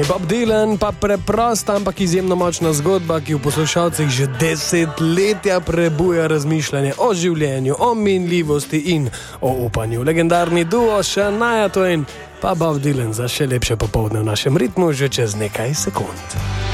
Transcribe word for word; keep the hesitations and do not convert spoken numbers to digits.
Bob Dylan pa preprosta, ampak izjemno močna zgodba, ki v poslušalcih že desetletja prebuja razmišljanje o življenju, o minljivosti in o upanju. Legendarni duo Shania Twain pa Bob Dylan za še lepše popoldne v našem ritmu že čez nekaj sekund.